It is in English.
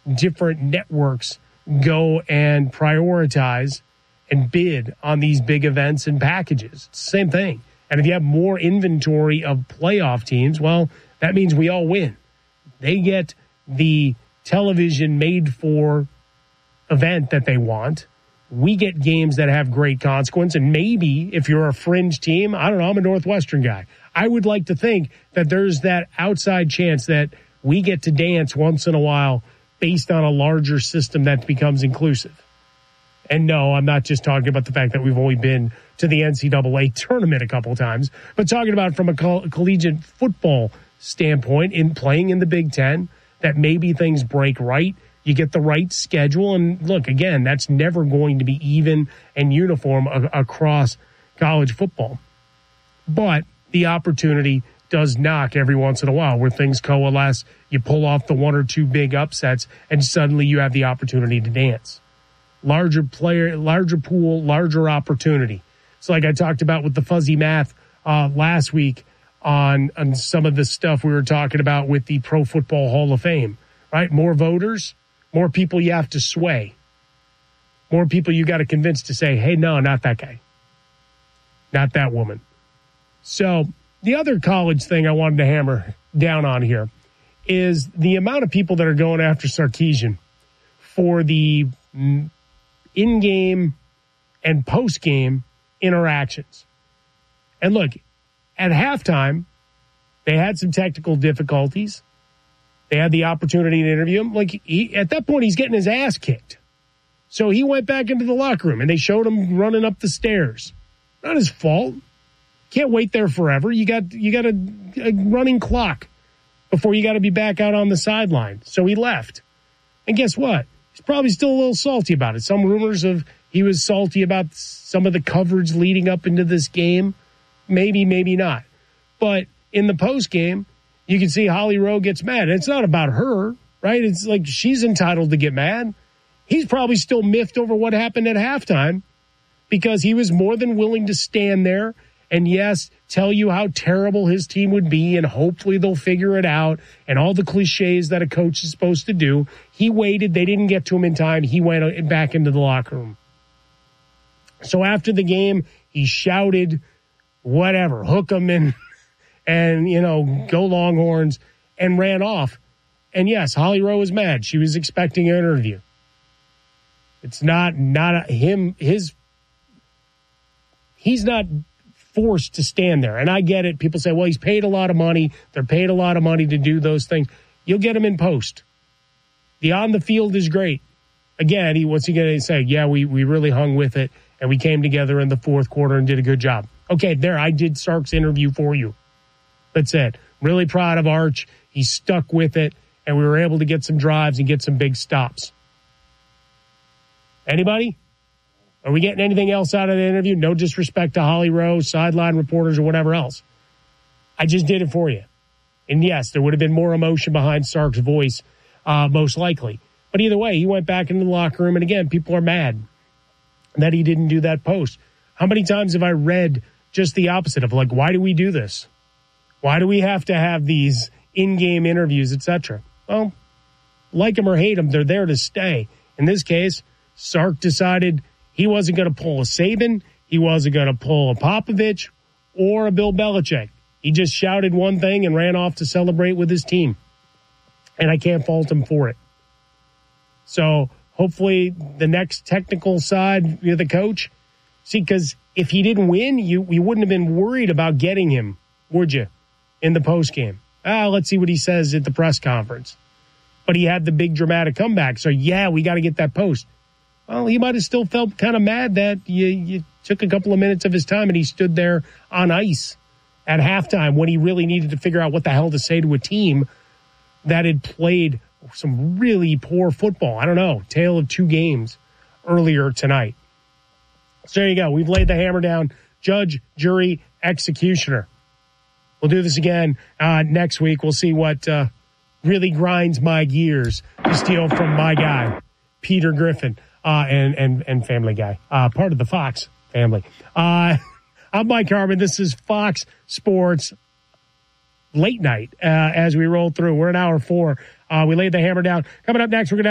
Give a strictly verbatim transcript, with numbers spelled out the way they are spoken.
different networks go and prioritize and bid on these big events and packages. It's the same thing. And if you have more inventory of playoff teams, well, that means we all win. They get the television made for event that they want. We get games that have great consequence. And maybe if you're a fringe team, I don't know, I'm a Northwestern guy. I would like to think that there's that outside chance that we get to dance once in a while based on a larger system that becomes inclusive. And no, I'm not just talking about the fact that we've only been to the N C double A tournament a couple of times, but talking about from a coll- collegiate football standpoint in playing in the Big Ten, that maybe things break right. You get the right schedule. And look, again, that's never going to be even and uniform a- across college football. But the opportunity does knock every once in a while where things coalesce. You pull off the one or two big upsets, and suddenly you have the opportunity to dance. Larger player, larger pool, larger opportunity. So like I talked about with the fuzzy math uh, last week on, on some of the stuff we were talking about with the Pro Football Hall of Fame, right? More voters, more people you have to sway. More people you got to convince to say, hey, no, not that guy. Not that woman. So the other college thing I wanted to hammer down on here is the amount of people that are going after Sarkisian for the in-game and post-game interactions. And look, at halftime, they had some technical difficulties. They had the opportunity to interview him. Like, he, at that point, he's getting his ass kicked. So he went back into the locker room, and they showed him running up the stairs. Not his fault. Can't wait there forever. You got you got a, a running clock before you got to be back out on the sideline. So he left. And guess what? He's probably still a little salty about it. Some rumors of he was salty about some of the coverage leading up into this game. Maybe, maybe not. But in the postgame, you can see Holly Rowe gets mad. And it's not about her, right? It's like she's entitled to get mad. He's probably still miffed over what happened at halftime because he was more than willing to stand there and, yes, tell you how terrible his team would be, and hopefully they'll figure it out, and all the cliches that a coach is supposed to do. He waited. They didn't get to him in time. He went back into the locker room. So after the game, he shouted, whatever, hook 'em in, and, you know, go Longhorns, and ran off. And, yes, Holly Rowe was mad. She was expecting an interview. It's not, not a, him, his, he's not forced to stand there. And I get it. People say, well, he's paid a lot of money. They're paid a lot of money to do those things. You'll get him in post. The on the field is great. Again, he, what's he going to say? Yeah, we, we really hung with it, and we came together in the fourth quarter and did a good job. Okay, there, I did Sark's interview for you. That's it. Really proud of Arch. He stuck with it, and we were able to get some drives and get some big stops. Anybody? Are we getting anything else out of the interview? No disrespect to Holly Rowe, sideline reporters, or whatever else. I just did it for you. And yes, there would have been more emotion behind Sark's voice, uh, most likely. But either way, he went back into the locker room, and again, people are mad that he didn't do that post. How many times have I read just the opposite of, like, why do we do this? Why do we have to have these in-game interviews, et cetera? Well, like them or hate them, they're there to stay. In this case, Sark decided he wasn't going to pull a Saban, he wasn't going to pull a Popovich or a Bill Belichick. He just shouted one thing and ran off to celebrate with his team. And I can't fault him for it. So hopefully the next technical side, you're the coach. See, because if he didn't win, you, you wouldn't have been worried about getting him, would you, in the postgame? Ah, let's see what he says at the press conference. But he had the big dramatic comeback. So, yeah, we got to get that post. Well, he might have still felt kind of mad that you, you took a couple of minutes of his time and he stood there on ice at halftime when he really needed to figure out what the hell to say to a team that had played some really poor football. I don't know, tale of two games earlier tonight. So there you go. We've laid the hammer down. Judge, jury, executioner. We'll do this again uh, next week. We'll see what uh, really grinds my gears to steal from my guy, Peter Griffin. Uh, and, and, and Family Guy, uh, part of the Fox family. Uh, I'm Mike Harmon. This is Fox Sports Late Night, uh, as we roll through. We're in hour four. Uh, we laid the hammer down. Coming up next, we're going to